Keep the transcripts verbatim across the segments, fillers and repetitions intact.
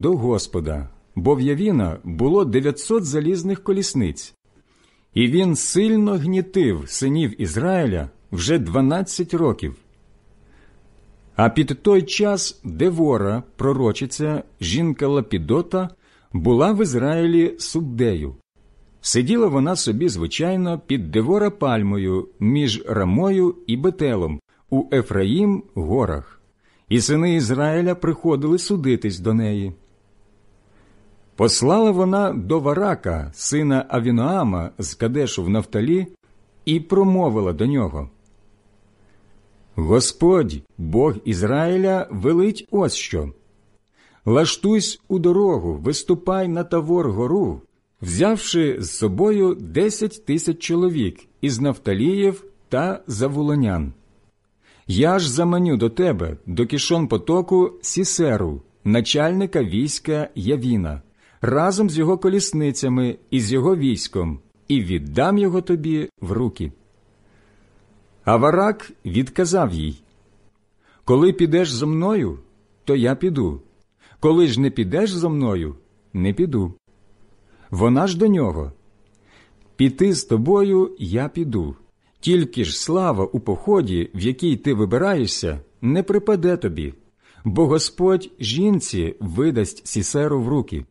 до Господа, бо в Явіна було дев'ятсот залізних колісниць. І він сильно гнітив синів Ізраїля вже дванадцять років. А під той час Девора, пророчиця, жінка Лапідота, була в Ізраїлі суддею. Сиділа вона собі, звичайно, під Девора пальмою між Рамою і Бетелом у Ефраїм горах, і сини Ізраїля приходили судитись до неї. Послала вона до Варака, сина Авіноама з Кадешу в Нафталі, і промовила до нього: «Господь, Бог Ізраїля, велить ось що. Лаштуйсь у дорогу, виступай на Тавор-гору, взявши з собою десять тисяч чоловік із Нафталіїв та Завулонян. Я ж заманю до тебе, до Кішон-потоку, Сісеру, начальника війська Явіна, разом з його колісницями і з його військом, і віддам його тобі в руки». А Варак відказав їй: «Коли підеш зо мною, то я піду. Коли ж не підеш зо мною, не піду». Вона ж до нього: «Піти з тобою я піду, тільки ж слава у поході, в який ти вибираєшся, не припаде тобі, бо Господь жінці видасть Сісеру в руки».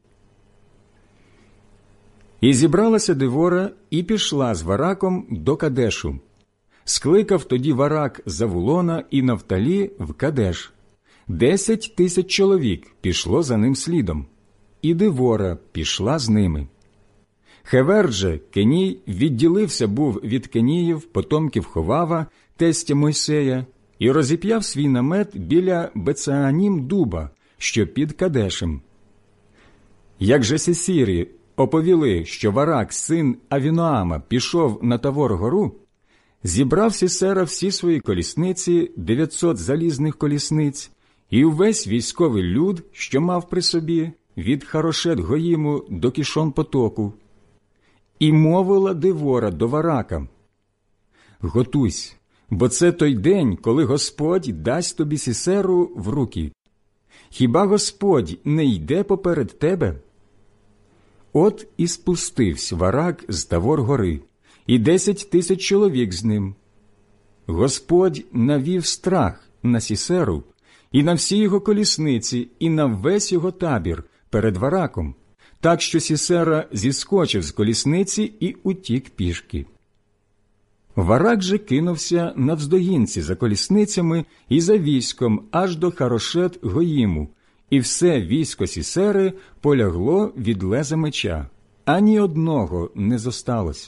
І зібралася Девора і пішла з Вараком до Кадешу. Скликав тоді Варак Завулона і Нафталі в Кадеш. Десять тисяч чоловік пішло за ним слідом, і Девора пішла з ними. Хевер же, Кеній, відділився був від Кеніїв, потомків Ховава, тестя Мойсея, і розіп'яв свій намет біля Бецеанім дуба, що під Кадешем. Як же Сесірі оповіли, що Варак, син Авіноама, пішов на Тавор-гору, зібрав Сісера всі свої колісниці, дев'ятсот залізних колісниць, і увесь військовий люд, що мав при собі, від Харошет-Гоїму до Кішон-потоку. І мовила Девора до Варака: «Готуйсь, бо це той день, коли Господь дасть тобі Сісеру в руки. Хіба Господь не йде поперед тебе?» От і спустився Варак з Тавор-гори, і десять тисяч чоловік з ним. Господь навів страх на Сісеру і на всі його колісниці, і на весь його табір перед Вараком, так що Сісера зіскочив з колісниці і утік пішки. Варак же кинувся навздогінці за колісницями і за військом аж до Харошет-Гоїму, і все військо Сісери полягло від леза меча, ані одного не зосталось.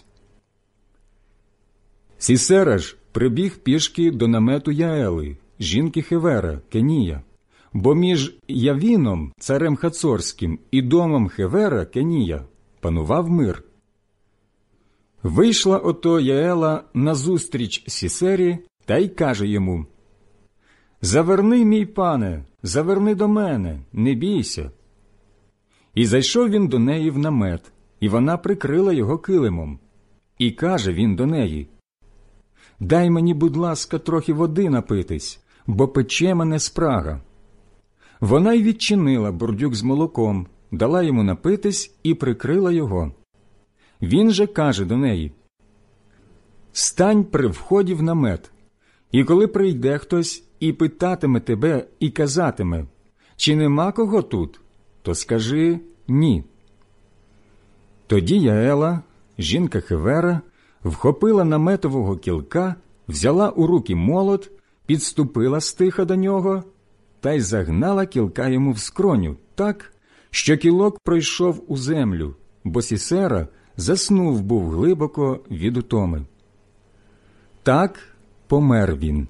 Сісера ж прибіг пішки до намету Яели, жінки Хевера, Кенія, бо між Явіном, царем Хацорським, і домом Хевера, Кенія, панував мир. Вийшла ото Яела назустріч Сісері та й каже йому: «Заверни, мій пане, заверни до мене, не бійся». І зайшов він до неї в намет, і вона прикрила його килимом. І каже він до неї: «Дай мені, будь ласка, трохи води напитись, бо пече мене спрага». Вона й відчинила бурдюк з молоком, дала йому напитись і прикрила його. Він же каже до неї: «Стань при вході в намет, і коли прийде хтось і питатиме тебе і казатиме: чи нема кого тут, то скажи ні». Тоді Яела, жінка Хевера, вхопила наметового кілка, взяла у руки молот, підступила стиха до нього та й загнала кілка йому в скроню так, що кілок пройшов у землю, бо Сісера заснув був глибоко від утоми. Так помер він.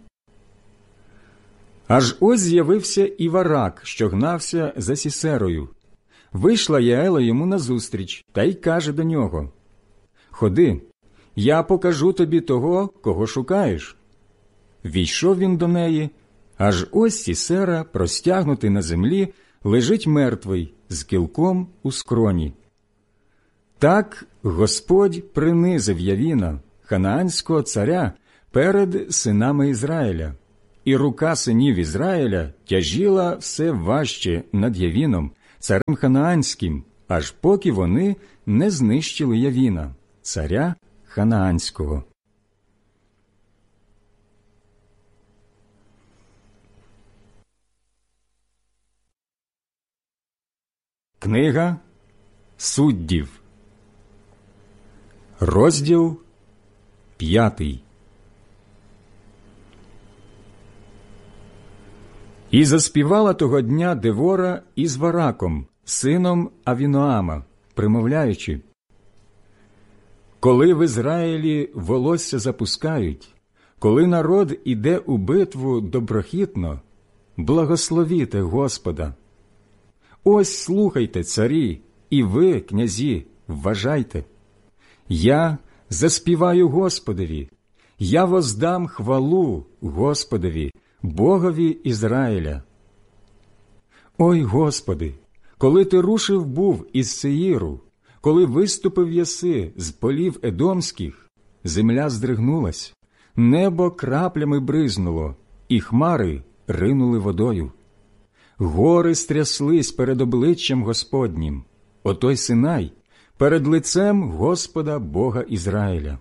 Аж ось з'явився і Варак, що гнався за Сісерою. Вийшла Яела йому назустріч та й каже до нього: «Ходи, я покажу тобі того, кого шукаєш». Війшов він до неї, аж ось Сісера, простягнутий на землі, лежить мертвий, з кілком у скроні. Так Господь принизив Явіна, ханаанського царя, перед синами Ізраїля, і рука синів Ізраїля тяжіла все важче над Явіном, царем ханаанським, аж поки вони не знищили Явіна, царя ханаанського. Книга Суддів, розділ п'ятий. І заспівала того дня Девора із Вараком, сином Авіноама, примовляючи: «Коли в Ізраїлі волосся запускають, коли народ іде у битву доброхітно, благословіте Господа. Ось слухайте, царі, і ви, князі, вважайте. Я заспіваю Господові, я воздам хвалу Господові, Богові Ізраїля. Ой, Господи, коли ти рушив був із Сеїру, коли виступив єси з полів Едомських, земля здригнулась, небо краплями бризнуло, і хмари ринули водою. Гори стряслись перед обличчям Господнім, отой Синай, перед лицем Господа Бога Ізраїля.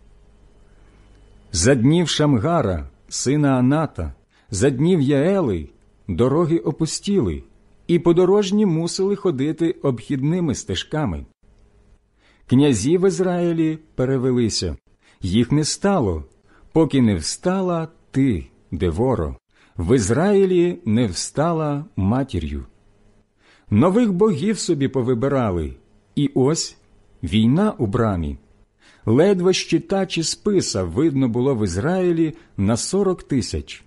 За днів Шамгара, сина Аната, за днів Яели дороги опустіли, і подорожні мусили ходити обхідними стежками. Князі в Ізраїлі перевелися, їх не стало, поки не встала ти, Деворо, в Ізраїлі не встала матір'ю. Нових богів собі повибирали, і ось війна у брамі. Ледве щита чи списа видно було в Ізраїлі на сорок тисяч.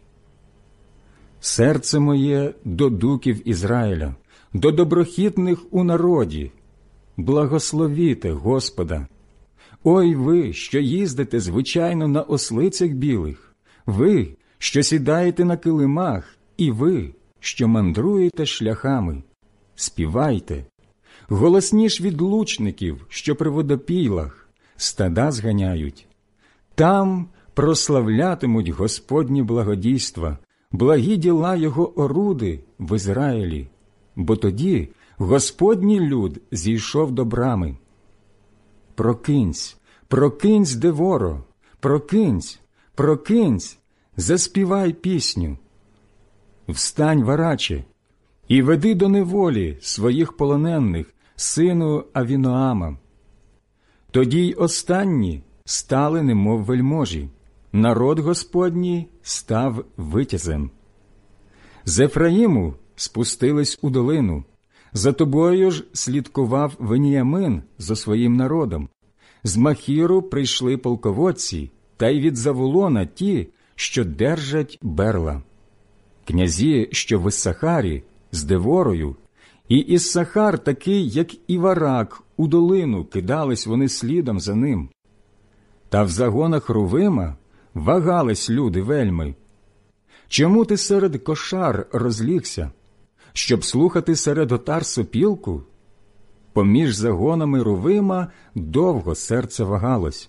Серце моє до дуків Ізраїля, до доброхітних у народі. Благословіте Господа. Ой ви, що їздите звичайно на ослицях білих, ви, що сідаєте на килимах, і ви, що мандруєте шляхами. Співайте, голосніш від лучників, що при водопійлах, стада зганяють. Там прославлятимуть Господні благодійства, благі діла Його оруди в Ізраїлі, бо тоді Господній люд зійшов до брами. Прокинься, прокинься, Деворо, прокинься, прокинься, заспівай пісню. Встань, Вараче, і веди до неволі своїх полонених, сину Авіноама. Тоді й останні стали немов вельможі, народ Господній став витязем. З Ефраїму спустились у долину, за тобою ж слідкував Веніямин зо своїм народом. З Махіру прийшли полководці, та й від Завулона ті, що держать берла. Князі, що в Іссахарі, з Деворою, і Іссахар такий, як і Варак, у долину кидались вони слідом за ним. Та в загонах Рувима вагались люди вельми. Чому ти серед кошар розлігся, щоб слухати серед отар сопілку? Поміж загонами Рувима довго серце вагалось.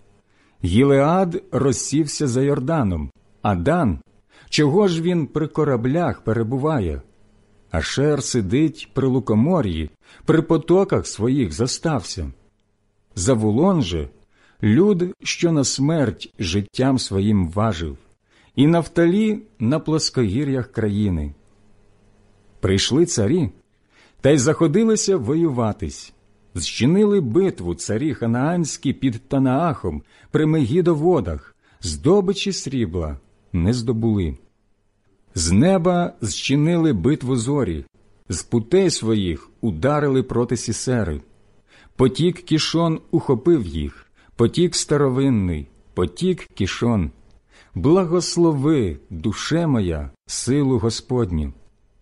Гілеад розсівся за Йорданом, а Дан, чого ж він при кораблях перебуває? Ашер сидить при лукомор'ї, при потоках своїх застався. Завулон же – люд, що на смерть життям своїм важив, і Нафталі на плоскогір'ях країни. Прийшли царі, та й заходилися воюватись. Зчинили битву царі ханаанські під Танаахом при Мегідоводах, здобичі срібла не здобули. З неба зчинили битву зорі, з путей своїх ударили проти Сісери. Потік Кішон ухопив їх, потік старовинний, потік Кішон. Благослови, душе моя, силу Господню.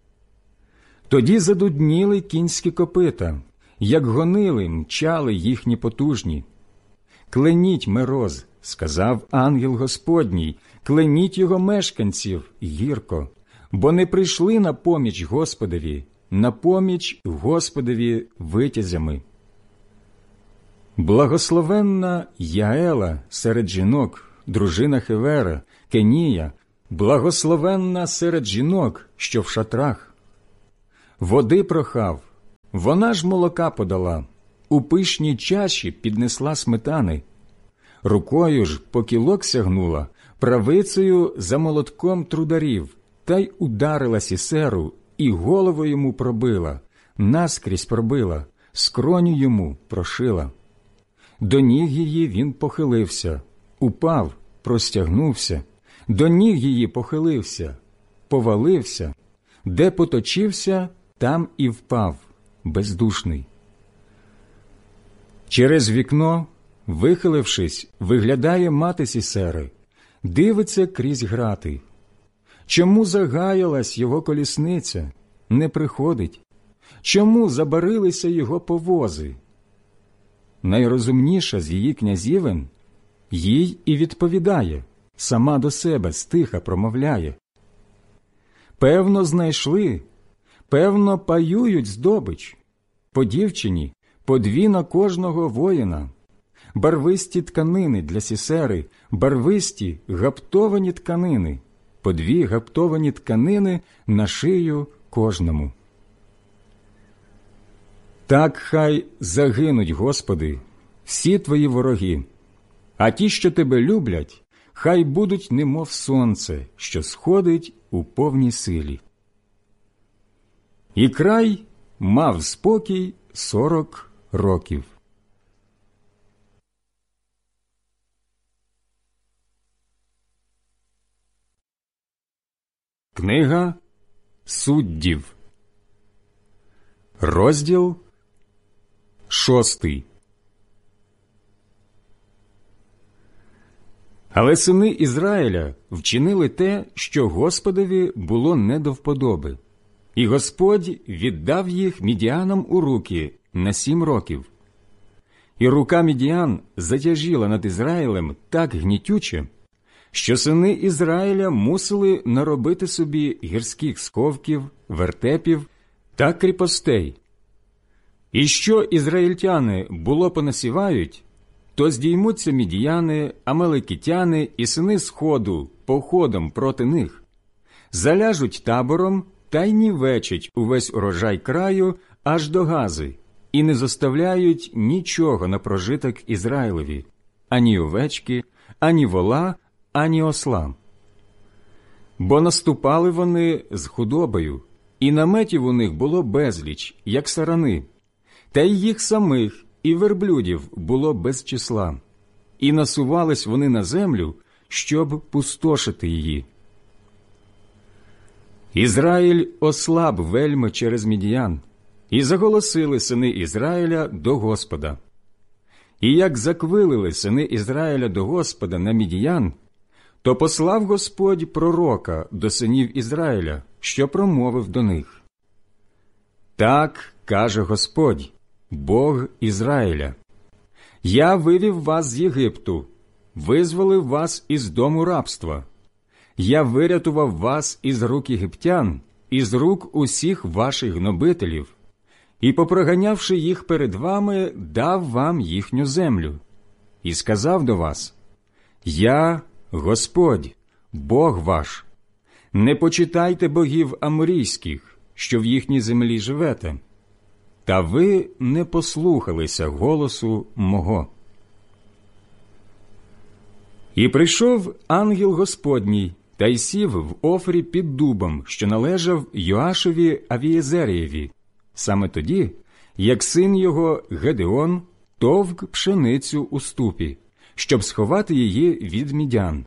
Тоді задудніли кінські копита, як гонили, мчали їхні потужні. «Кленіть Мероз», – сказав ангел Господній, «кленіть його мешканців гірко, бо не прийшли на поміч Господові, на поміч Господові витязями». Благословенна Яела серед жінок, дружина Хевера, Кенія, благословенна серед жінок, що в шатрах. Води прохав, вона ж молока подала, у пишній чаші піднесла сметани. Рукою ж по кілок сягнула, правицею за молотком трударів, та й ударила Сісеру, і голову йому пробила, наскрізь пробила, скроню йому прошила. До ніг її він похилився, упав, простягнувся, до ніг її похилився, повалився, де поточився, там і впав, бездушний. Через вікно, вихилившись, виглядає мати Сісери, дивиться крізь грати. Чому загаялась його колісниця, не приходить? Чому забарилися його повози? Найрозумніша з її князівен їй і відповідає, сама до себе стиха промовляє. Певно, знайшли, певно, паюють здобич. По дівчині по дві на кожного воїна. Барвисті тканини для Сісери, барвисті гаптовані тканини, по дві гаптовані тканини на шию кожному. Так хай загинуть, Господи, всі Твої вороги, а ті, що Тебе люблять, хай будуть немов сонце, що сходить у повній силі. І край мав спокій сорок років. Книга Суддів, розділ шостий. Але сини Ізраїля вчинили те, що Господові було не до вподоби, і Господь віддав їх мідіанам у руки на сім років. І рука мідіан затяжіла над Ізраїлем так гнітюче, що сини Ізраїля мусили наробити собі гірських сховків, вертепів та кріпостей. І що ізраїльтяни було понасівають, то здіймуться мідіяни, амалекітяни і сини Сходу походом проти них, заляжуть табором та й нівечать увесь урожай краю аж до Гази, і не зоставляють нічого на прожиток Ізраїлеві, ані овечки, ані вола, ані осла. Бо наступали вони з худобою, і наметів у них було безліч, як сарани, та й їх самих, і верблюдів було без числа, і насувались вони на землю, щоб пустошити її. Ізраїль ослаб вельми через мідіян, і заголосили сини Ізраїля до Господа. І як заквилили сини Ізраїля до Господа на мідіян, то послав Господь пророка до синів Ізраїля, що промовив до них. Так каже Господь, Бог Ізраїля: «Я вивів вас з Єгипту, визволив вас із дому рабства. Я вирятував вас із рук єгиптян, із рук усіх ваших гнобителів, і, попроганявши їх перед вами, дав вам їхню землю. І сказав до вас: Я Господь, Бог ваш. Не почитайте богів аморійських, що в їхній землі живете. Та ви не послухалися голосу мого». І прийшов ангел Господній, та й сів в Офрі під дубом, що належав Йоашеві Авієзерієві, саме тоді, як син його Гедеон товк пшеницю у ступі, щоб сховати її від мідян.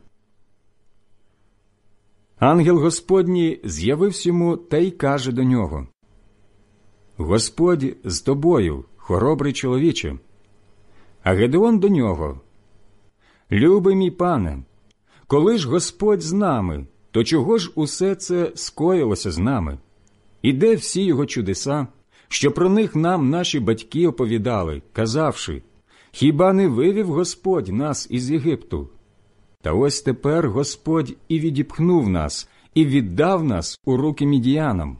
Ангел Господній з'явився йому та й каже до нього: «Господь з тобою, хоробрий чоловіче». А Гедеон до нього: «Любий мій пане, коли ж Господь з нами, то чого ж усе це скоїлося з нами? І де всі його чудеса, що про них нам наші батьки оповідали, казавши: хіба не вивів Господь нас із Єгипту? Та ось тепер Господь і відіпхнув нас, і віддав нас у руки мідіянам».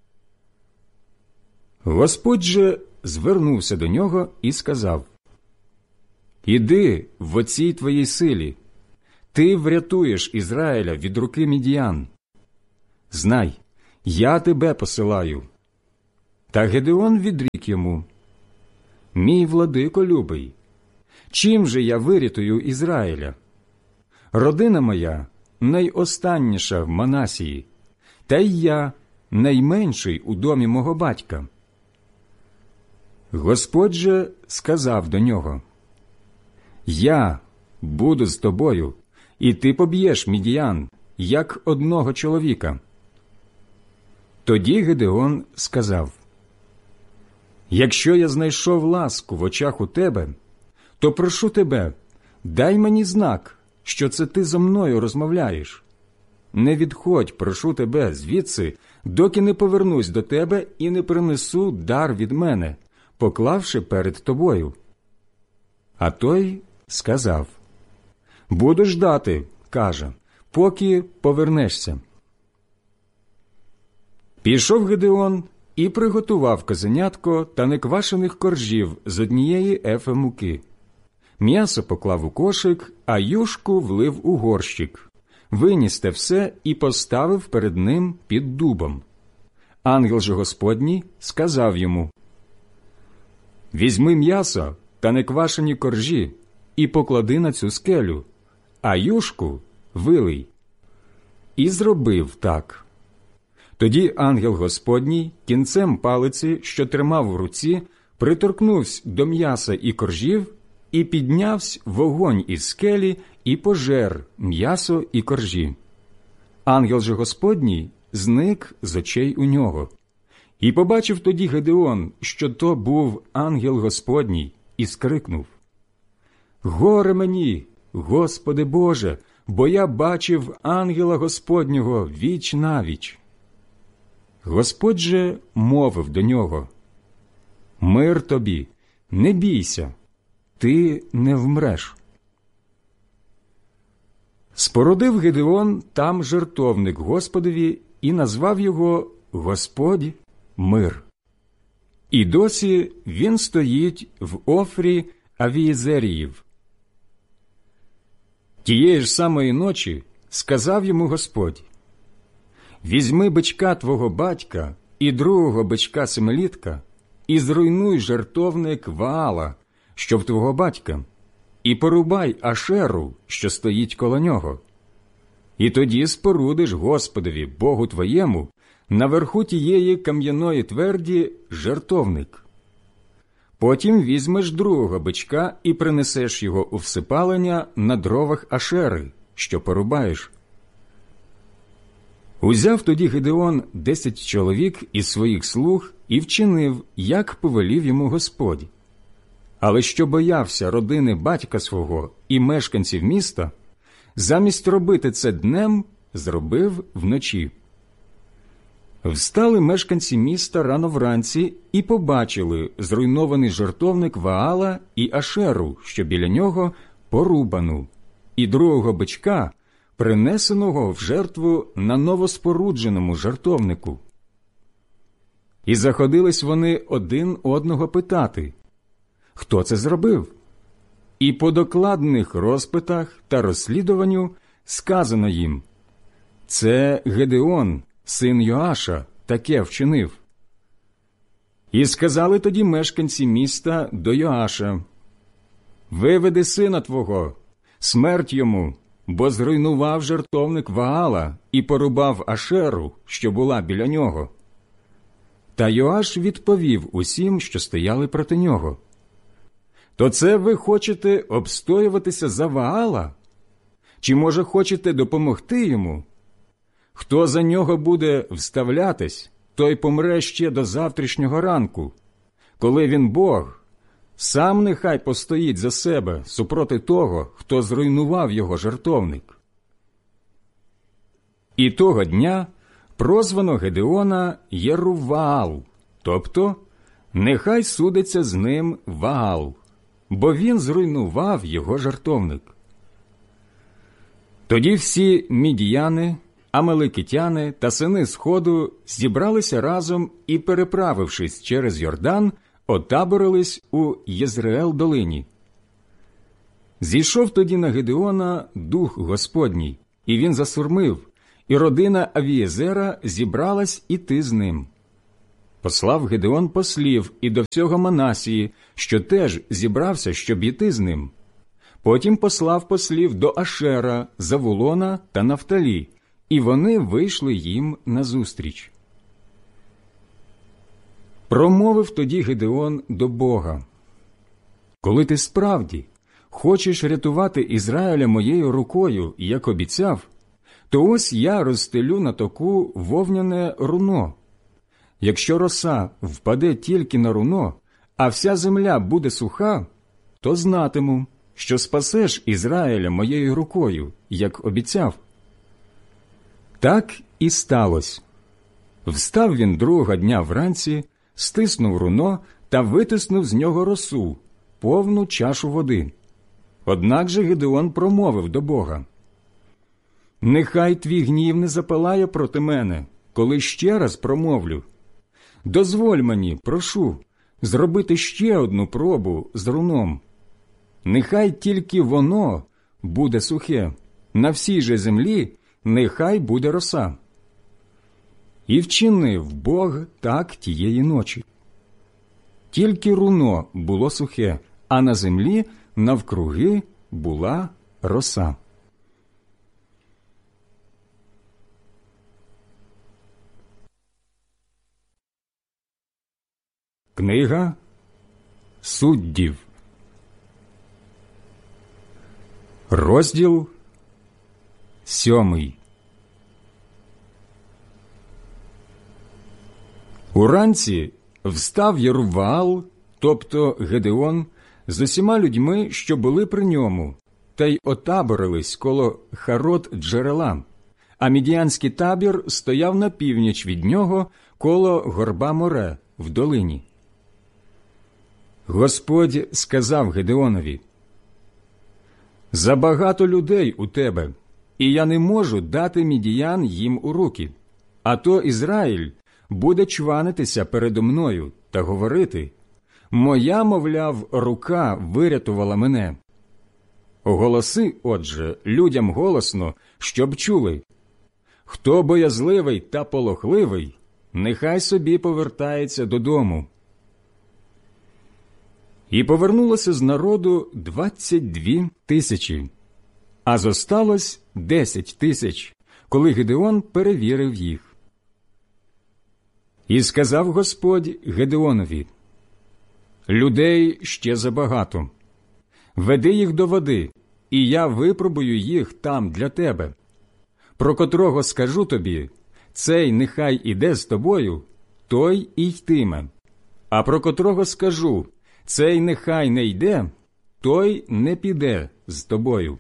Господь же звернувся до нього і сказав: «Іди в оцій твоїй силі, ти врятуєш Ізраїля від руки мідіян. Знай, я тебе посилаю». Та Гедеон відрік йому: «Мій владико любий, чим же я вирятую Ізраїля? Родина моя найостанніша в Манасії, та й я найменший у домі мого батька». Господь же сказав до нього: «Я буду з тобою, і ти поб'єш мідіян, як одного чоловіка». Тоді Гедеон сказав: «Якщо я знайшов ласку в очах у тебе, то прошу тебе, дай мені знак, що це ти зо мною розмовляєш. Не відходь, прошу тебе, звідси, доки не повернусь до тебе і не принесу дар від мене, поклавши перед тобою». А той сказав: «Буду ждати, – каже, – поки повернешся». Пішов Гедеон і приготував козенятко та неквашених коржів з однієї ефи муки. М'ясо поклав у кошик, а юшку влив у горщик. Виніс те все і поставив перед ним під дубом. Ангел же Господній сказав йому: «Візьми м'ясо та неквашені коржі і поклади на цю скелю, а юшку вилий». І зробив так. Тоді ангел Господній кінцем палиці, що тримав в руці, приторкнувся до м'яса і коржів, і піднявся вогонь із скелі і пожер м'ясо і коржі. Ангел же Господній зник з очей у нього. І побачив тоді Гедеон, що то був ангел Господній, і скрикнув: «Горе мені, Господи Боже, бо я бачив ангела Господнього віч навіч». Господь же мовив до нього: «Мир тобі, не бійся, ти не вмреш». Спорудив Гедеон там жертовник Господові і назвав його «Господь мир». І досі він стоїть в Офрі Авієзеріїв. Тієї ж самої ночі сказав йому Господь: «Візьми бичка твого батька і другого бичка семилітка, і зруйнуй жертовник Ваала, що в твого батька, і порубай Ашеру, що стоїть коло нього. І тоді спорудиш Господові, Богу твоєму, наверху тієї кам'яної тверді жертовник. Потім візьмеш другого бичка і принесеш його у всипалення на дровах Ашери, що порубаєш». Узяв тоді Гедеон десять чоловік із своїх слуг і вчинив, як повелів йому Господь. Але що боявся родини батька свого і мешканців міста, замість робити це днем, зробив вночі. Встали мешканці міста рано вранці і побачили зруйнований жертовник Ваала і Ашеру, що біля нього порубану, і другого бичка, принесеного в жертву на новоспорудженому жертовнику. І заходились вони один одного питати: хто це зробив? І по докладних розпитах та розслідуванню сказано їм: це Гедеон, син Йоаша, таке вчинив. І сказали тоді мешканці міста до Йоаша: виведи сина твого, смерть йому, бо зруйнував жертовник Ваала і порубав Ашеру, що була біля нього. Та Йоаш відповів усім, що стояли проти нього: то це ви хочете обстоюватися за Ваала? Чи, може, хочете допомогти йому? Хто за нього буде вставлятись, той помре ще до завтрашнього ранку. Коли він Бог, сам нехай постоїть за себе супроти того, хто зруйнував його жертовник. І того дня прозвано Гедеона Єруваал, тобто нехай судиться з ним Ваал, бо він зруйнував його жертовник. Тоді всі мідіяни, амалекитяни та сини Сходу зібралися разом і, переправившись через Йордан, отаборились у Єзреел-долині. Зійшов тоді на Гедеона дух Господній, і він засурмив, і родина Авієзера зібралась іти з ним. послав Гедеон послів і до всього Манасії, що теж зібрався, щоб іти з ним. Потім послав послів до Ашера, Завулона та Нафталі, і вони вийшли їм назустріч. Промовив тоді Гедеон до Бога: «Коли ти справді хочеш рятувати Ізраїля моєю рукою, як обіцяв, то ось я розстелю на току вовняне руно. Якщо роса впаде тільки на руно, а вся земля буде суха, то знатиму, що спасеш Ізраїля моєю рукою, як обіцяв». Так і сталося. Встав він другого дня вранці, стиснув руно та витиснув з нього росу, повну чашу води. Однак же Гедеон промовив до Бога: «Нехай твій гнів не запалає проти мене, коли ще раз промовлю. Дозволь мені, прошу, зробити ще одну пробу з руном. Нехай тільки воно буде сухе, на всій же землі нехай буде роса». І вчинив Бог так тієї ночі. Тільки руно було сухе, а на землі навкруги була роса. Книга Суддів, розділ сьомий. Уранці встав Єрубаал, тобто Гедеон, з усіма людьми, що були при ньому, та й отаборились коло Харот-джерела, а мідіянський табір стояв на північ від нього коло горба Море в долині. Господь сказав Гедеонові: «Забагато людей у тебе, і я не можу дати мідіян їм у руки, а то Ізраїль буде чванитися передо мною та говорити: моя, мовляв, рука вирятувала мене. Оголоси, отже, людям голосно, щоб чули: хто боязливий та полохливий, нехай собі повертається додому». І повернулося з народу двадцять дві тисячі, а зосталось десять тисяч, коли Гедеон перевірив їх. І сказав Господь Гедеонові: «Людей ще забагато. Веди їх до води, і я випробую їх там для тебе. Про котрого скажу тобі: цей нехай іде з тобою, той і йтиме. А про котрого скажу: цей нехай не йде, той не піде з тобою».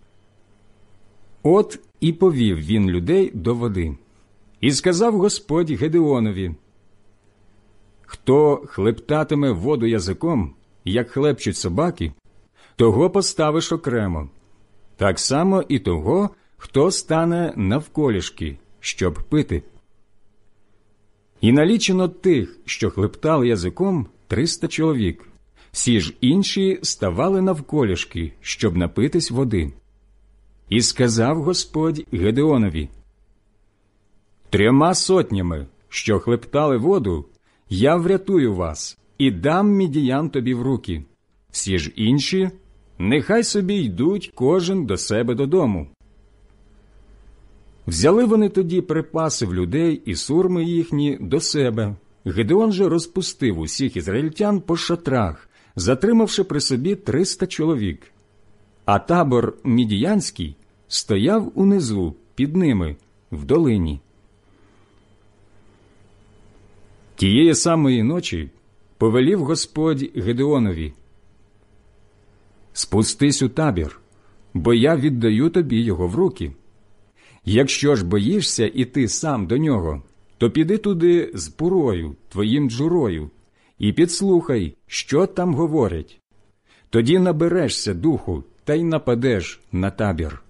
От і повів він людей до води. І сказав Господь Гедеонові: «Хто хлептатиме воду язиком, як хлепчуть собаки, того поставиш окремо, так само і того, хто стане навколішки, щоб пити». І налічено тих, що хлептали язиком, триста чоловік. Всі ж інші ставали навколішки, щоб напитись води. І сказав Господь Гедеонові: «Трьома сотнями, що хлептали воду, я врятую вас і дам мідіян тобі в руки. Всі ж інші нехай собі йдуть кожен до себе додому». Взяли вони тоді припаси в людей і сурми їхні до себе. Гедеон же розпустив усіх ізраїльтян по шатрах, затримавши при собі триста чоловік. А табор мідіянський стояв унизу, під ними, в долині. Тієї самої ночі повелів Господь Гедеонові: «Спустись у табір, бо я віддаю тобі його в руки. Якщо ж боїшся іти сам до нього, то піди туди з Пурою, твоїм джурою, і підслухай, що там говорять. Тоді наберешся духу та й нападеш на табір».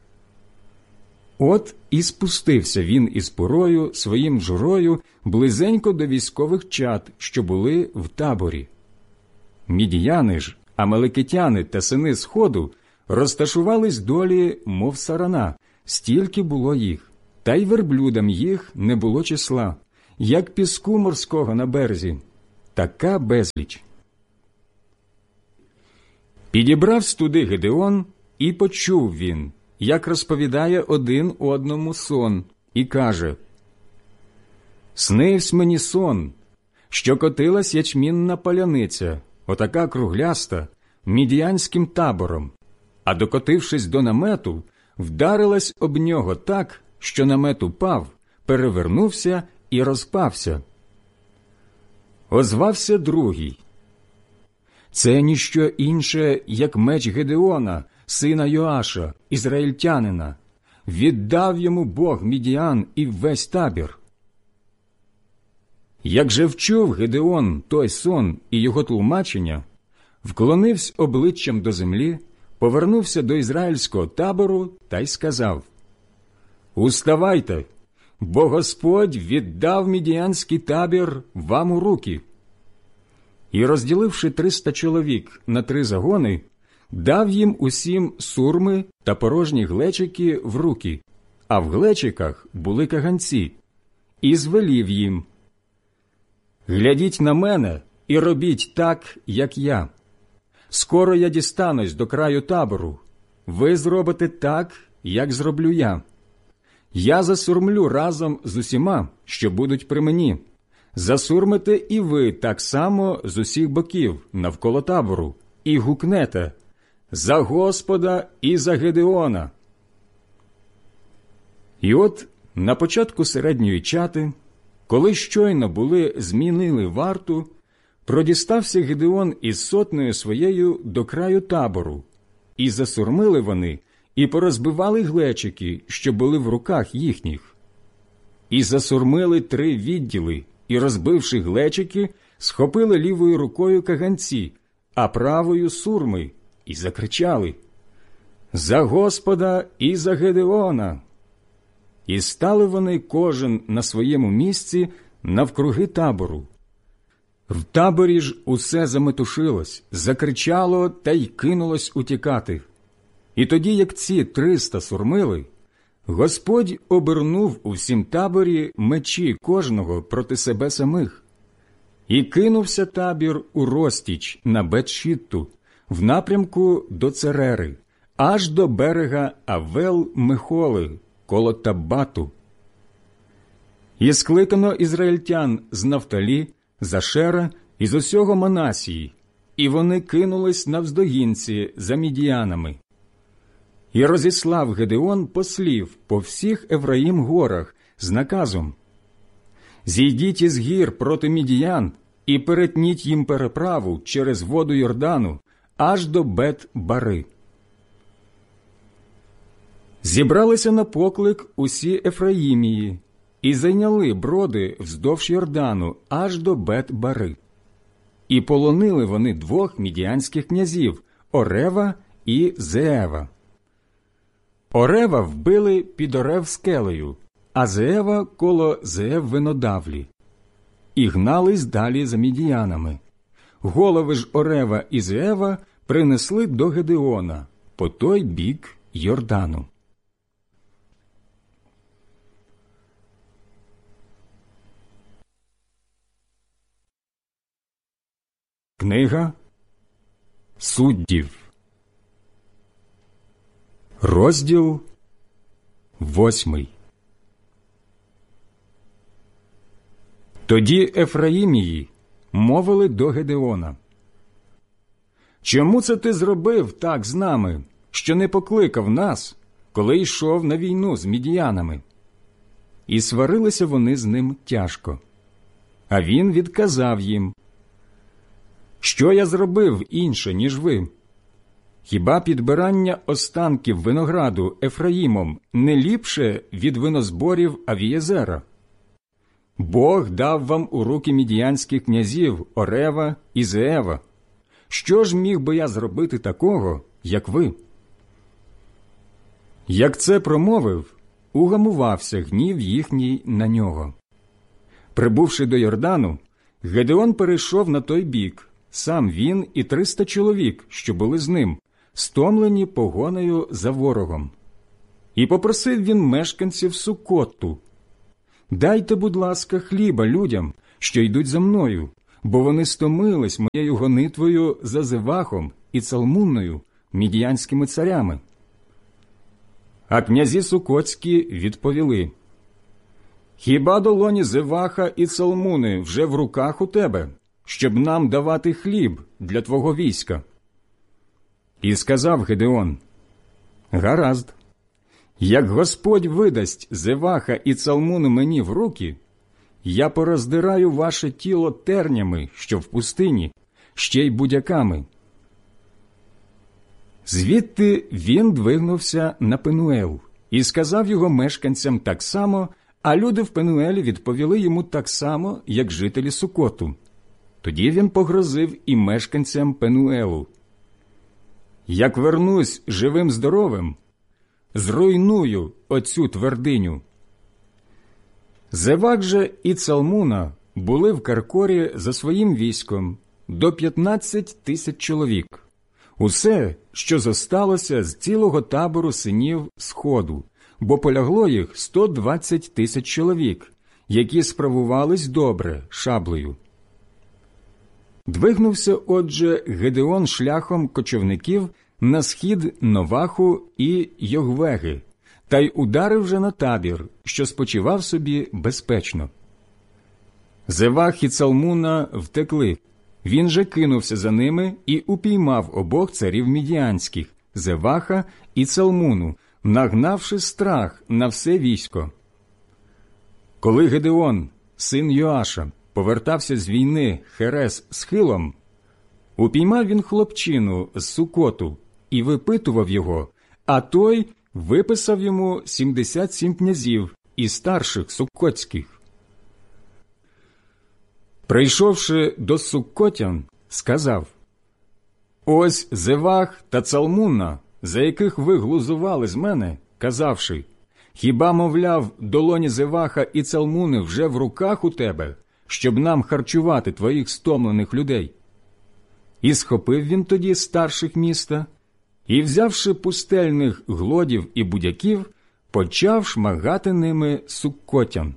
От і спустився він із Пурою своїм джурою близенько до військових чад, що були в таборі. Мідіяни ж, амалекитяни та сини Сходу розташувались долі, мов сарана, стільки було їх, та й верблюдам їх не було числа, як піску морського на березі, така безліч. Підібрав туди Гедеон, і почув він, як розповідає один одному сон, і каже: «Снивсь мені сон, що котилась ячмінна паляниця, отака кругляста, мідіянським табором, а докотившись до намету, вдарилась об нього так, що намет упав, перевернувся і розпався». Озвався другий: «Це ніщо інше, як меч Гедеона, сина Йоаша, ізраїльтянина. Віддав йому Бог Мідіан і весь табір». Як же вчув Гедеон той сон і його тлумачення, вклонився обличчям до землі, повернувся до ізраїльського табору та й сказав: «Уставайте, бо Господь віддав мідіянський табір вам у руки». І, розділивши триста чоловік на три загони, дав їм усім сурми та порожні глечики в руки, а в глечиках були каганці, і звелів їм: «Глядіть на мене і робіть так, як я. Скоро я дістанусь до краю табору, ви зробите так, як зроблю я. Я засурмлю разом з усіма, що будуть при мені. Засурмите і ви так само з усіх боків навколо табору, і гукнете: за Господа і за Гедеона». І от на початку середньої чати, коли щойно були змінили варту, продістався Гедеон із сотнею своєю до краю табору, і засурмили вони, і порозбивали глечики, що були в руках їхніх. І засурмили три відділи, і, розбивши глечики, схопили лівою рукою каганці, а правою сурми, і закричали: «За Господа і за Гедеона!» І стали вони кожен на своєму місці навкруги табору. В таборі ж усе заметушилось, закричало та й кинулось утікати. І тоді, як ці триста сурмили, Господь обернув у всім таборі мечі кожного проти себе самих. І кинувся табір у розтіч на Бет-шітту, в напрямку до Церери, аж до берега Авел-Мехоли, коло Табату. І скликано ізраїльтян з Нафталі, з Ашера і з усього Манасії, і вони кинулись навздогінці за мідіянами. І розіслав Гедеон послів по всіх Ефраїм горах з наказом: «Зійдіть із гір проти мідіян і перетніть їм переправу через воду Йордану аж до Бет-Бари». Зібралися на поклик усі Ефраїмії і зайняли броди вздовж Йордану аж до Бет-Бари. І полонили вони двох мідіянських князів – Орева і Зеева. Орева вбили під Орев скелею, а Зеева коло Зеев винодавлі. І гнались далі за мідіянами. Голови ж Орева і Зеева принесли до Гедеона по той бік Йордану. Книга Суддів, розділ восьмий. Тоді Ефраїмії мовили до Гедеона: «Чому це ти зробив так з нами, що не покликав нас, коли йшов на війну з мідіянами?» І сварилися вони з ним тяжко. А він відказав їм: «Що я зробив інше, ніж ви? Хіба підбирання останків винограду Ефраїмом не ліпше від винозборів Авієзера? Бог дав вам у руки мідіянських князів Орева і Зеева. Що ж міг би я зробити такого, як ви?» Як це промовив, угамувався гнів їхній на нього. Прибувши до Йордану, Гедеон перейшов на той бік, сам він і триста чоловік, що були з ним, стомлені погонею за ворогом. І попросив він мешканців Суккоту: Дайте, будь ласка, хліба людям, що йдуть за мною, бо вони стомились моєю гонитвою за Зевахом і Цалмунною, мідіянськими царями». А князі сукоцькі відповіли: «Хіба долоні Зеваха і Цалмуни вже в руках у тебе, щоб нам давати хліб для твого війська?» І сказав Гедеон: «Гаразд, як Господь видасть Зеваха і Цалмуну мені в руки, я пороздираю ваше тіло тернями, що в пустині, ще й будяками». Звідти він двигнувся на Пенуел і сказав його мешканцям так само, а люди в Пенуелі відповіли йому так само, як жителі Сукоту. Тоді він погрозив і мешканцям Пенуелу: «Як вернусь живим-здоровим, зруйную оцю твердиню». Зевах же і Цалмуна були в Каркорі за своїм військом до п'ятнадцять тисяч чоловік. Усе, що зосталося з цілого табору синів Сходу, бо полягло їх сто двадцять тисяч чоловік, які справувались добре шаблею. Двигнувся, отже, Гедеон шляхом кочівників на схід Новаху і Йогвеги, та й ударив вже на табір, що спочивав собі безпечно. Зевах і Цалмуна втекли. Він же кинувся за ними і упіймав обох царів мідіанських, Зеваха і Цалмуну, нагнавши страх на все військо. Коли Гедеон, син Йоаша, повертався з війни Херес з Хилом, упіймав він хлопчину з Сукоту і випитував його, а той виписав йому сімдесят сім князів і старших суккотських. Прийшовши до суккотян, сказав: «Ось Зевах та Цалмуна, за яких ви глузували з мене, казавши: хіба, мовляв, долоні Зеваха і Цалмуни вже в руках у тебе, щоб нам харчувати твоїх стомлених людей?» І схопив він тоді старших міста, і, взявши пустельних глодів і будяків, почав шмагати ними суккотян.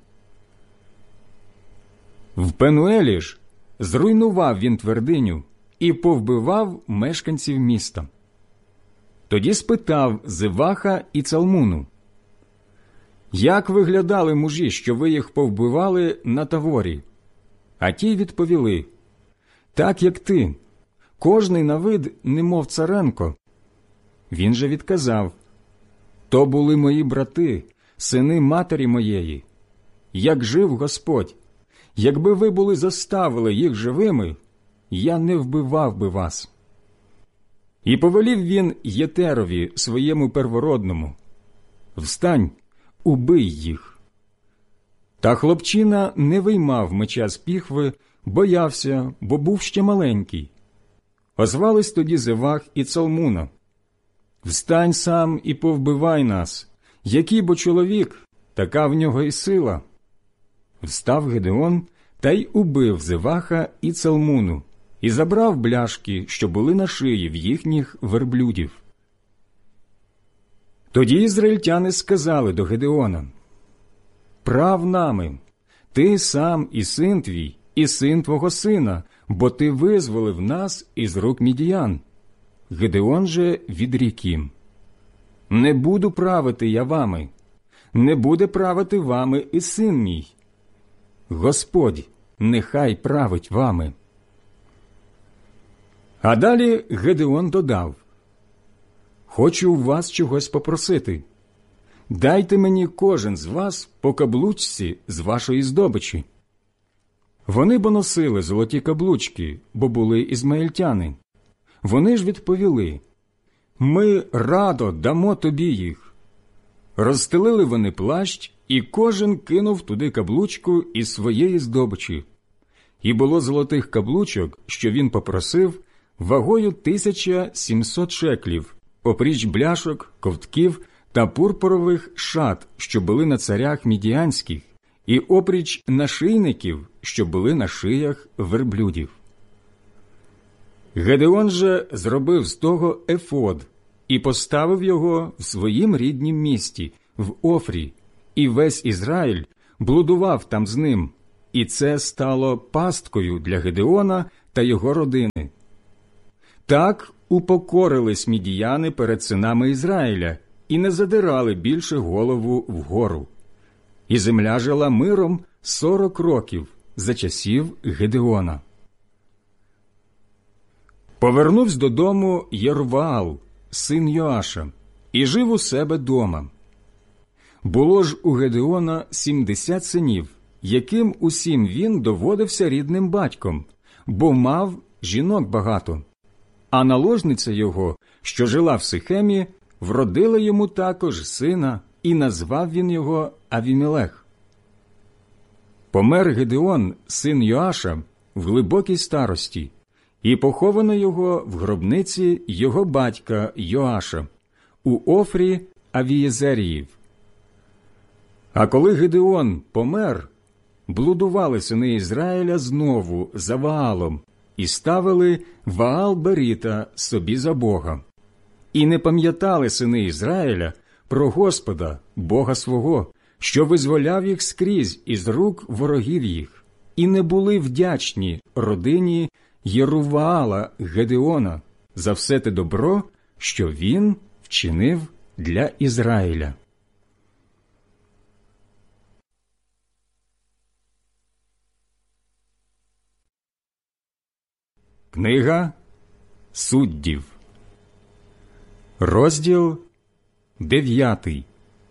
В Пенуелі ж зруйнував він твердиню і повбивав мешканців міста. Тоді спитав Зеваха і Цалмуну: «Як виглядали мужі, що ви їх повбивали на Таворі?» А ті відповіли: «Так, як ти, кожний на вид, немов царенко». Він же відказав: «То були мої брати, сини матері моєї. Як жив Господь, якби ви були заставили їх живими, я не вбивав би вас». І повелів він Єтерові, своєму первородному: «Встань, убий їх». Та хлопчина не виймав меча з піхви, боявся, бо був ще маленький. Озвались тоді Зевах і Цалмуна: «Встань сам і повбивай нас. Який бо чоловік, така в нього і сила». Встав Гедеон та й убив Зеваха і Цалмуну, і забрав бляшки, що були на шиї в їхніх верблюдів. Тоді ізраїльтяни сказали до Гедеона: «Прав нами, ти сам і син твій, і син твого сина, бо ти визволив нас із рук мідіян». Гедеон же відрік їм: «Не буду правити я вами, не буде правити вами і син мій. Господь нехай править вами». А далі Гедеон додав: «Хочу у вас чогось попросити. Дайте мені кожен з вас по каблучці з вашої здобичі». Вони бо носили золоті каблучки, бо були ізмаїльтяни. Вони ж відповіли: «Ми радо дамо тобі їх». Розстелили вони плащ, і кожен кинув туди каблучку із своєї здобичі. І було золотих каблучок, що він попросив, вагою тисяча сімсот шеклів, опріч бляшок, ковтків та пурпурових шат, що були на царях мідіанських, і опріч нашийників, що були на шиях верблюдів. Гедеон же зробив з того ефод і поставив його в своїм ріднім місті, в Офрі, і весь Ізраїль блудував там з ним, і це стало пасткою для Гедеона та його родини. Так упокорились мідіяни перед синами Ізраїля і не задирали більше голову вгору. І земля жила миром сорок років за часів Гедеона. Повернувся додому Єрваал, син Йоаша, і жив у себе дома. Було ж у Гедеона сімдесят синів, яким усім він доводився рідним батьком, бо мав жінок багато. А наложниця його, що жила в Сихемі, вродила йому також сина, і назвав він його Авімелех. Помер Гедеон, син Йоаша, в глибокій старості, і поховано його в гробниці його батька Йоаша, у Офрі Авієзеріїв. А коли Гедеон помер, блудували сини Ізраїля знову за Ваалом і ставили Ваал-Беріта собі за Бога. І не пам'ятали сини Ізраїля про Господа, Бога свого, що визволяв їх скрізь із рук ворогів їх, і не були вдячні родині Єруваала Гедеона за все те добро, що він вчинив для Ізраїля. Книга Суддів, розділ дев'ятий.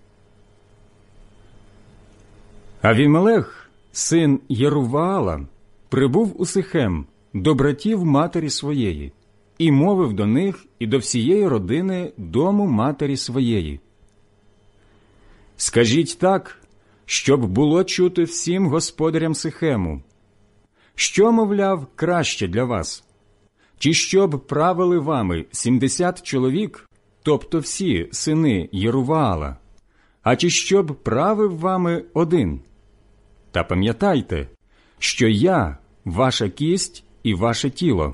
Авімелех, син Єруваала, прибув у Сихем до братів матері своєї і мовив до них і до всієї родини дому матері своєї: «Скажіть так, щоб було чути всім господарям Сихему. Що, мовляв, краще для вас? Чи щоб правили вами сімдесят чоловік, тобто всі сини Єруваала, а чи щоб правив вами один? Та пам'ятайте, що я – ваша кість і ваше тіло».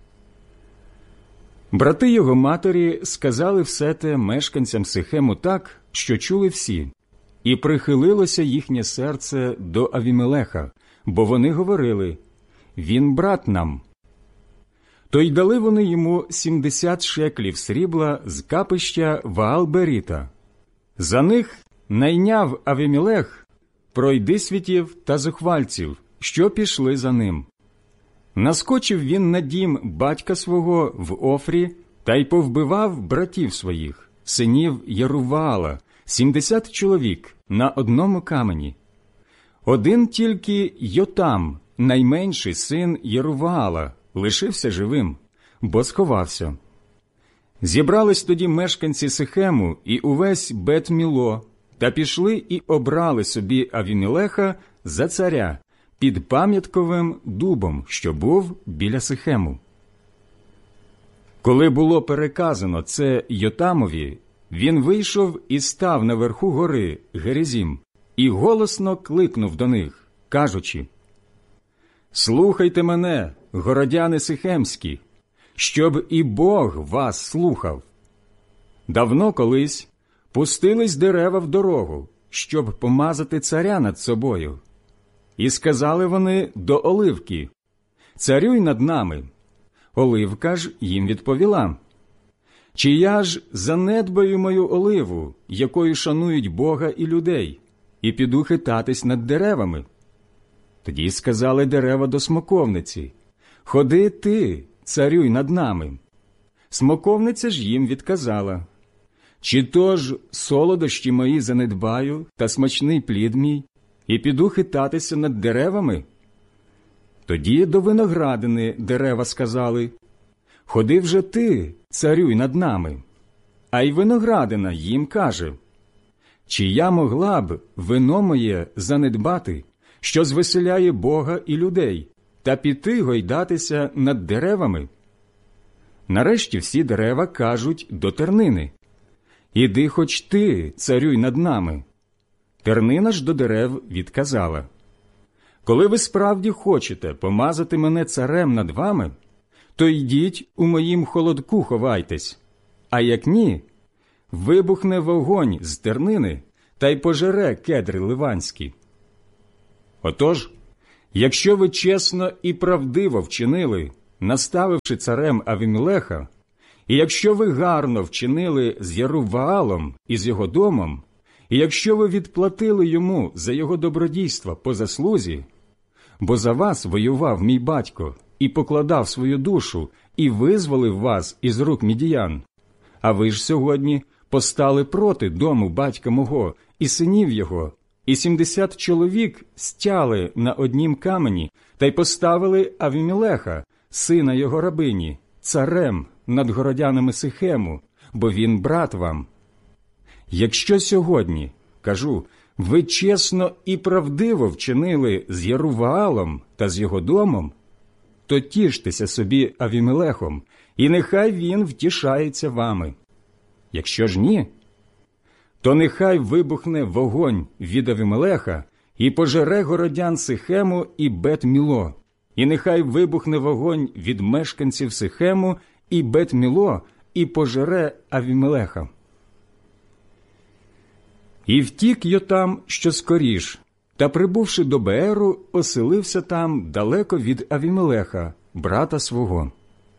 Брати його матері сказали все те мешканцям Сихему так, що чули всі, і прихилилося їхнє серце до Авімелеха, бо вони говорили: «Він брат нам». То й дали вони йому сімдесят шеклів срібла з капища Ваал-Беріта. За них найняв Авімелех пройдисвітів та зухвальців, що пішли за ним. Наскочив він на дім батька свого в Офрі та й повбивав братів своїх, синів Єруваала, сімдесят чоловік на одному камені. Один тільки Йотам, найменший син Єруваала, лишився живим, бо сховався. Зібрались тоді мешканці Сихему і увесь Бет-Міло, та пішли і обрали собі Авімелеха за царя під пам'ятковим дубом, що був біля Сихему. Коли було переказано це Йотамові, він вийшов і став наверху гори Герезім і голосно кликнув до них, кажучи: «Слухайте мене, городяни сихемські, щоб і Бог вас слухав. Давно колись пустились дерева в дорогу, щоб помазати царя над собою. І сказали вони до Оливки: «Царюй над нами». Оливка ж їм відповіла: «Чи я ж занедбаю мою оливу, якою шанують Бога і людей, і піду хитатись над деревами?» Тоді сказали дерева до смоковниці: «Ходи ти, царюй над нами». Смоковниця ж їм відказала: «Чи то ж солодощі мої занедбаю та смачний плід мій, і піду хитатися над деревами?» Тоді до виноградини дерева сказали: «Ходи вже ти, царюй над нами». А й виноградина їм каже: «Чи я могла б вино моє занедбати, що звеселяє Бога і людей, та піти гойдатися над деревами?» Нарешті всі дерева кажуть до тернини: «Іди хоч ти, царюй над нами». Тернина ж до дерев відказала: «Коли ви справді хочете помазати мене царем над вами, то йдіть у моїм холодку ховайтесь, а як ні, вибухне вогонь з тернини та й пожере кедри ливанські». Отож, якщо ви чесно і правдиво вчинили, наставивши царем Авімелеха, і якщо ви гарно вчинили з Єруваалом і з його домом, і якщо ви відплатили йому за його добродійства по заслузі, бо за вас воював мій батько і покладав свою душу, і визволив вас із рук мідіян, а ви ж сьогодні постали проти дому батька мого і синів його, і сімдесят чоловік стяли на однім камені та й поставили Авімелеха, сина його рабині, царем над городянами Сихему, бо він брат вам. Якщо сьогодні, кажу, ви чесно і правдиво вчинили з Єруваалом та з його домом, то тіштеся собі Авімелехом, і нехай він втішається вами. Якщо ж ні, то нехай вибухне вогонь від Авімелеха і пожере городян Сихему і Бет-Міло, і нехай вибухне вогонь від мешканців Сихему і Бет-Міло і пожере Авімелеха. І втік Йотам що скоріш, та, прибувши до Бееру, оселився там далеко від Авімелеха, брата свого.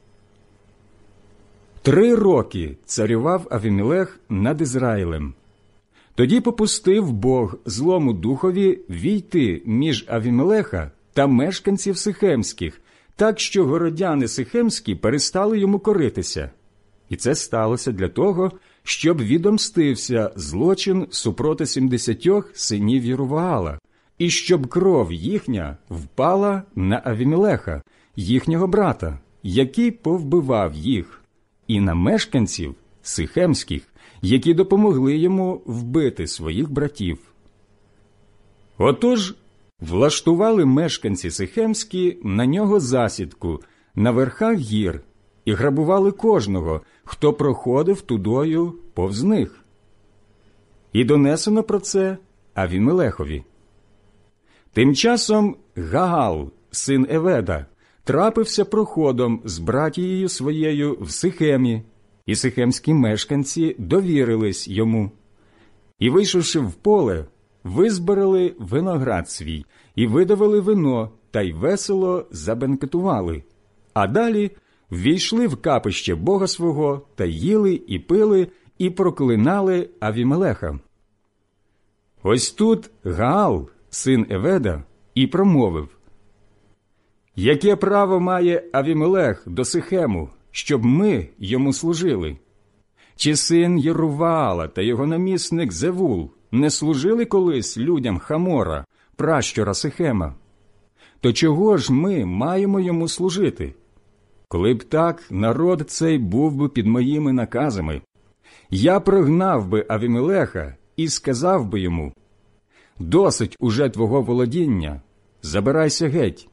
Три роки царював Авімелех над Ізраїлем. Тоді попустив Бог злому духові війти між Авімелеха та мешканців Сихемських, так що городяни Сихемські перестали йому коритися. І це сталося для того, щоб відомстився злочин супроти сімдесятьох синів Єруваала, і щоб кров їхня впала на Авімелеха, їхнього брата, який повбивав їх, і на мешканців Сихемських, які допомогли йому вбити своїх братів. Отож, влаштували мешканці Сихемські на нього засідку на верхах гір і грабували кожного, хто проходив тудою повз них. І донесено про це Авімелехові. Тим часом Гаал, син Еведа, трапився проходом з братією своєю в Сихемі, і сихемські мешканці довірились йому. І, вийшовши в поле, визбирали виноград свій, і видавали вино, та й весело забенкетували. А далі ввійшли в капище Бога свого, та їли і пили, і проклинали Авімелеха. Ось тут Гаал, син Еведа, і промовив: «Яке право має Авімелех до Сихему, щоб ми йому служили? Чи син Єруваала та його намісник Зевул не служили колись людям Хамора, пращура Сихема? То чого ж ми маємо йому служити? Коли б так, народ цей був би під моїми наказами. Я прогнав би Авімелеха і сказав би йому: досить уже твого володіння, забирайся геть».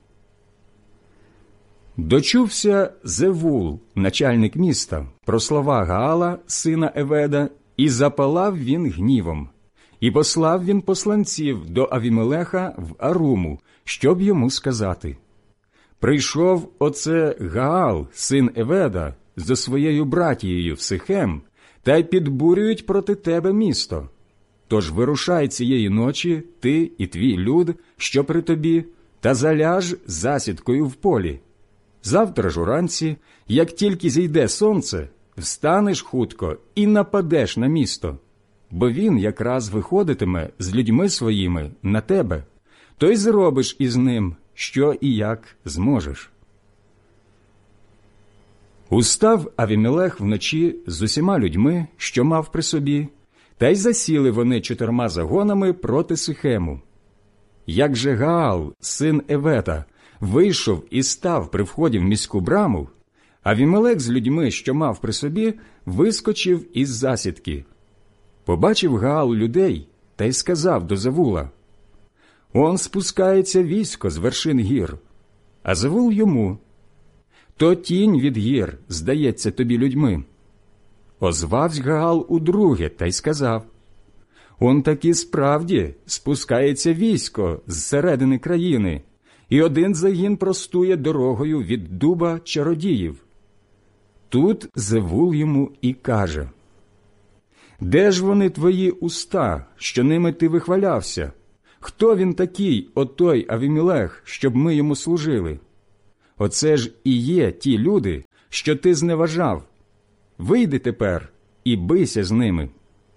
Дочувся Зевул, начальник міста, про слова Гаала, сина Еведа, і запалав він гнівом. І послав він посланців до Авімелеха в Аруму, щоб йому сказати: «Прийшов оце Гаал, син Еведа, зо своєю братією в Сихем, та й підбурюють проти тебе місто. Тож вирушай цієї ночі, ти і твій люд, що при тобі, та заляж засідкою в полі. Завтра ж уранці, як тільки зійде сонце, встанеш хутко і нападеш на місто, бо він якраз виходитиме з людьми своїми на тебе, то й зробиш із ним, що і як зможеш». Устав Авімелех вночі з усіма людьми, що мав при собі, та й засіли вони чотирма загонами проти Сихему. Як же Гаал, син Евета, вийшов і став при вході в міську браму, Авімелех з людьми, що мав при собі, вискочив із засідки. Побачив Гаал людей та й сказав до Зевула: «Он спускається військо з вершин гір». А Зевул йому: «То тінь від гір здається тобі людьми». Озвавсь Гаал удруге та й сказав: «Он таки справді спускається військо з середини країни, і один загін простує дорогою від дуба чародіїв». Тут Зевул йому і каже: «Де ж вони твої уста, що ними ти вихвалявся? Хто він такий, отой Авімелех, щоб ми йому служили? Оце ж і є ті люди, що ти зневажав. Вийди тепер і бийся з ними».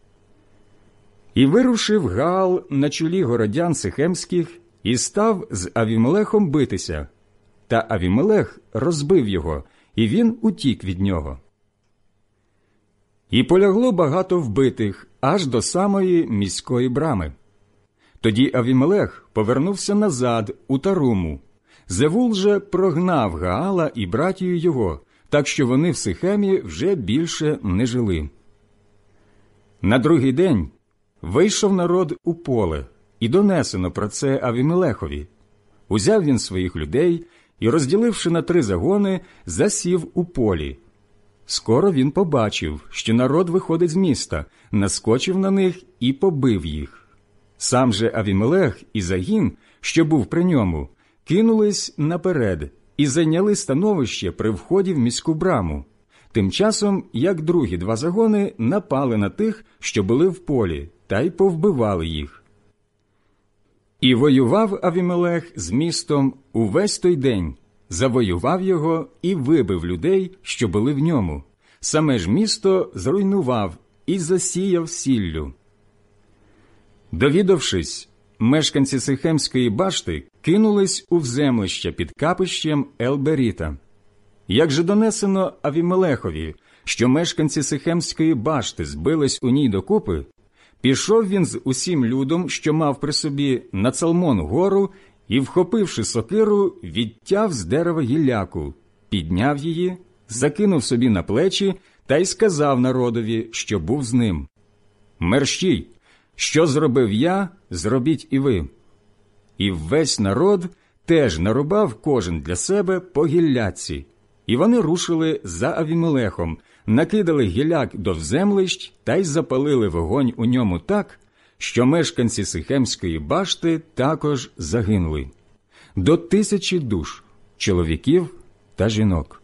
І вирушив Гаал на чолі городян сихемських і став з Авімелехом битися. Та Авімелех розбив його, і він утік від нього. І полягло багато вбитих аж до самої міської брами. Тоді Авімелех повернувся назад у Таруму. Зевул же прогнав Гаала і братію його, так що вони в Сихемі вже більше не жили. На другий день вийшов народ у поле, і донесено про це Авімелехові. Узяв він своїх людей і, розділивши на три загони, засів у полі. Скоро він побачив, що народ виходить з міста, наскочив на них і побив їх. Сам же Авімелех і загін, що був при ньому, кинулись наперед і зайняли становище при вході в міську браму. Тим часом, як другі два загони напали на тих, що були в полі, та й повбивали їх. І воював Авімелех з містом увесь той день, завоював його і вибив людей, що були в ньому. Саме ж місто зруйнував і засіяв сіллю. Довідавшись, мешканці Сихемської башти кинулись у вземлище під капищем Елберіта. Як же донесено Авімелехові, що мешканці Сихемської башти збились у ній докупи, пішов він з усім людом, що мав при собі, на Цалмон гору, і, вхопивши сокиру, відтяв з дерева гілляку, підняв її, закинув собі на плечі та й сказав народові, що був з ним: «Мерщій, що зробив я, зробіть і ви». І весь народ теж нарубав кожен для себе по гілляці. І вони рушили за Авімелехом, накидали гілляк до вземлищ та й запалили вогонь у ньому так, що мешканці Сихемської башти також загинули. До тисячі душ, чоловіків та жінок.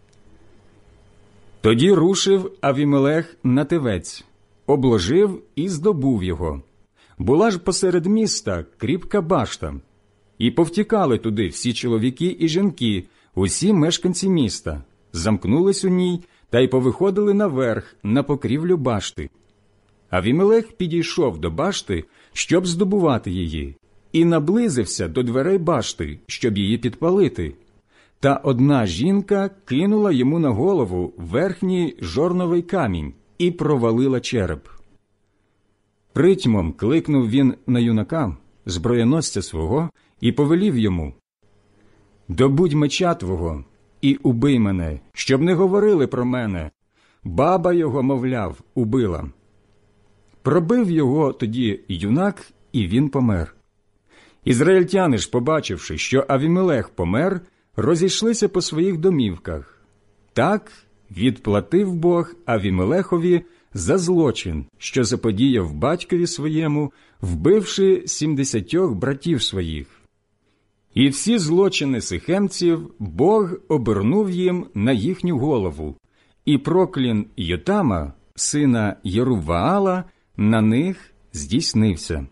Тоді рушив Авімелех на Тевець, обложив і здобув його. Була ж посеред міста кріпка башта. І повтікали туди всі чоловіки і жінки, усі мешканці міста, замкнулись у ній та й повиходили наверх на покрівлю башти. Авімелех підійшов до башти, щоб здобувати її, і наблизився до дверей башти, щоб її підпалити. Та одна жінка кинула йому на голову верхній жорновий камінь і провалила череп. Притьмом кликнув він на юнака, зброєносця свого, і повелів йому: «Добудь меча твого і убий мене, щоб не говорили про мене. Баба його, мовляв, убила». Пробив його тоді юнак, і він помер. Ізраїльтяни ж, побачивши, що Авімелех помер, розійшлися по своїх домівках. Так відплатив Бог Авімелехові за злочин, що заподіяв батькові своєму, вбивши сімдесятьох братів своїх. І всі злочини сихемців Бог обернув їм на їхню голову, і проклін Йотама, сина Єрувваала, на них здійснився.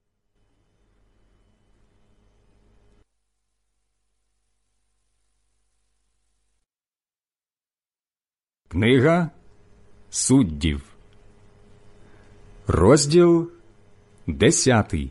Книга Суддів, розділ десятий.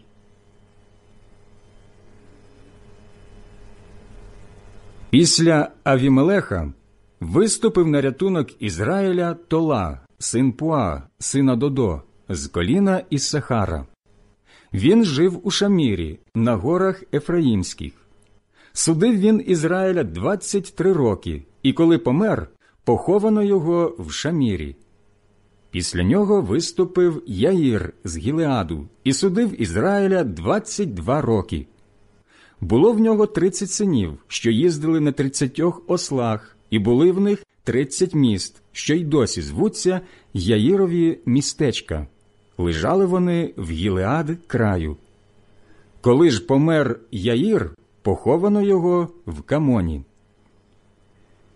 Після Авімелеха виступив на рятунок Ізраїля Тола, син Пуа, сина Додо, з коліна Іссахара. Він жив у Шамірі, на горах Ефраїмських. Судив він Ізраїля двадцять три роки, і коли помер, поховано його в Шамірі. Після нього виступив Яїр з Гілеаду і судив Ізраїля двадцять два роки. Було в нього тридцять синів, що їздили на тридцятьох ослах, і були в них тридцять міст, що й досі звуться Яїрові містечка. Лежали вони в Гілеад краю. Коли ж помер Яїр, поховано його в Камоні.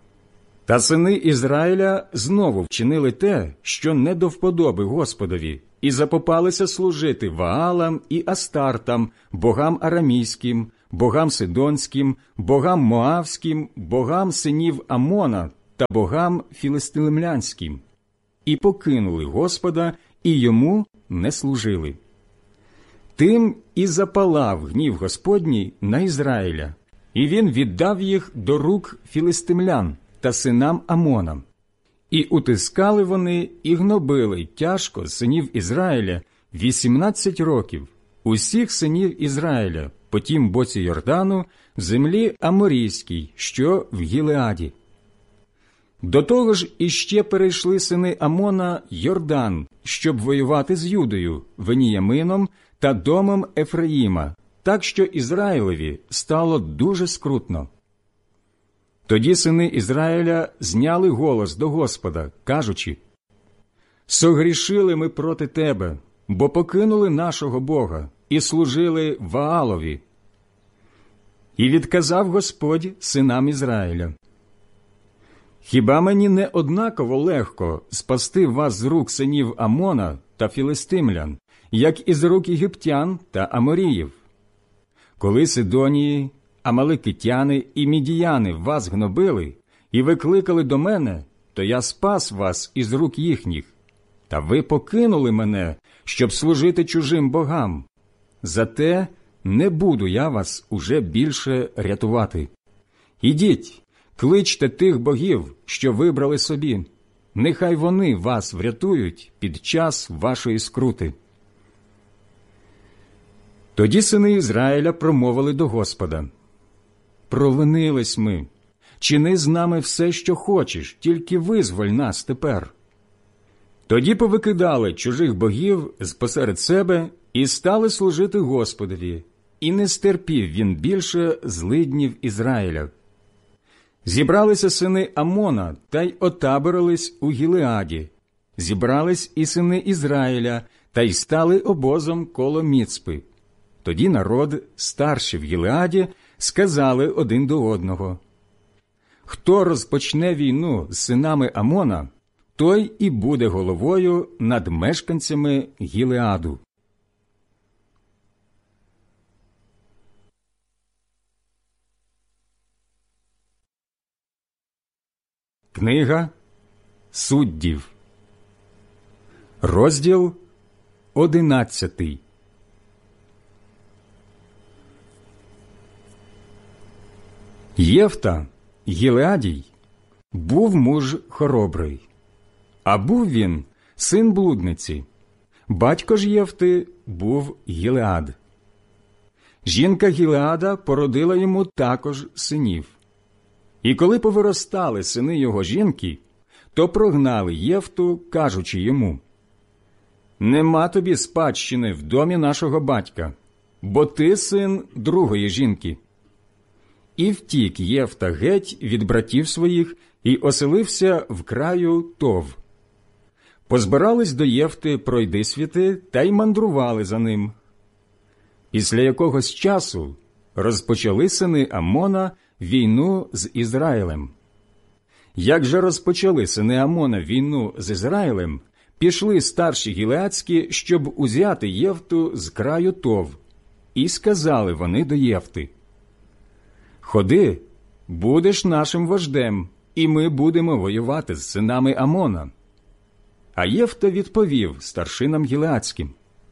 Та сини Ізраїля знову вчинили те, що не до вподоби Господові, і запопалися служити Ваалам і Астартам, богам арамійським, богам сидонським, богам моавським, богам синів Амона та богам філистимлянським, і покинули Господа, і йому не служили. Тим і запалав гнів Господній на Ізраїля, і він віддав їх до рук філистимлян та синам Амона. І утискали вони і гнобили тяжко синів Ізраїля вісімнадцять років, усіх синів Ізраїля, по тім боці Йордану, в землі Аморійській, що в Гілеаді. До того ж іще перейшли сини Амона Йордан, щоб воювати з Юдою, Веніямином та домом Ефраїма, так що Ізраїлеві стало дуже скрутно. Тоді сини Ізраїля зняли голос до Господа, кажучи: «Согрішили ми проти Тебе, бо покинули нашого Бога і служили Ваалові». І відказав Господь синам Ізраїля: «Хіба мені не однаково легко спасти вас з рук синів Амона та філистимлян, як і з рук єгиптян та аморіїв? Коли Сидонії, амалекитяни і мідіяни вас гнобили і викликали до мене, то я спас вас із рук їхніх. Та ви покинули мене, щоб служити чужим богам. Зате не буду я вас уже більше рятувати. Ідіть, кличте тих богів, що вибрали собі. Нехай вони вас врятують під час вашої скрути». Тоді сини Ізраїля промовили до Господа: «Провинились ми. Чини з нами все, що хочеш, тільки визволь нас тепер». Тоді повикидали чужих богів з-посеред себе і стали служити Господові, і не стерпів він більше злиднів Ізраїля. Зібралися сини Амона та й отаборились у Гілеаді. Зібрались і сини Ізраїля та й стали обозом коло Міцпи. Тоді народ, старші в Гілеаді, сказали один до одного: «Хто розпочне війну з синами Амона, той і буде головою над мешканцями Гілеаду». Книга Суддів, розділ одинадцятий. Єфта, Гілеадій, був муж хоробрий, а був він син блудниці. Батько ж Єфти був Гілеад. Жінка Гілеада породила йому також синів. І коли повиростали сини його жінки, то прогнали Єфту, кажучи йому: «Нема тобі спадщини в домі нашого батька, бо ти син другої жінки». І втік Єфта геть від братів своїх і оселився в краю Тов. Позбирались до Єфти пройдисвіти та й мандрували за ним. Після якогось часу розпочали сини Амона війну з Ізраїлем. Як же розпочали сини Амона війну з Ізраїлем, пішли старші гілеадські, щоб узяти Єфту з краю Тов. І сказали вони до Єфти: «Ходи, будеш нашим вождем, і ми будемо воювати з синами Амона». А Єфта відповів старшинам гілеадським: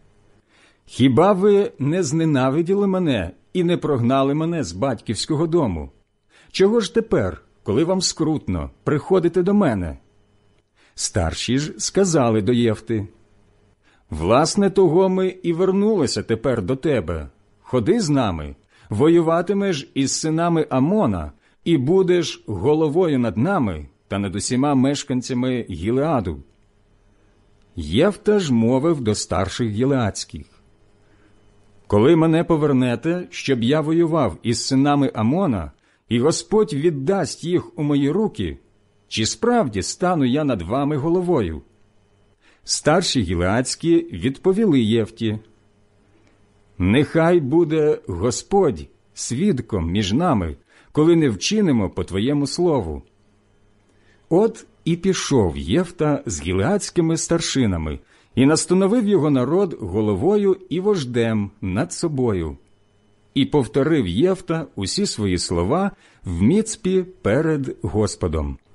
«Хіба ви не зненавиділи мене і не прогнали мене з батьківського дому? Чого ж тепер, коли вам скрутно, приходите до мене?» Старші ж сказали до Єфти: «Власне, того ми і вернулися тепер до тебе. Ходи з нами, воюватимеш із синами Амона, і будеш головою над нами та над усіма мешканцями Гілеаду». Єфта ж мовив до старших гілеадських: «Коли мене повернете, щоб я воював із синами Амона, і Господь віддасть їх у мої руки, чи справді стану я над вами головою?» Старші гілеадські відповіли Єфті: «Нехай буде Господь свідком між нами, коли не вчинимо по твоєму слову». От і пішов Єфта з гілеадськими старшинами І настановив його народ головою і вождем над собою. І повторив Єфта усі свої слова в Міцпі перед Господом.